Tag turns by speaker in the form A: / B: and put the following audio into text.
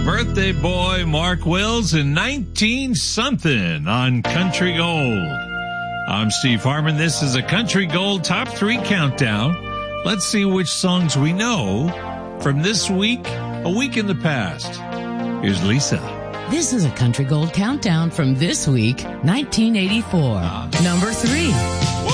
A: Birthday boy Mark Wills in 19-something on Country Gold. I'm Steve Harmon. This is a Country Gold Top 3 Countdown. Let's see which songs we know from this week, a week in the past. Here's Lisa.
B: This is a Country Gold Countdown from this week, 1984. Number 3.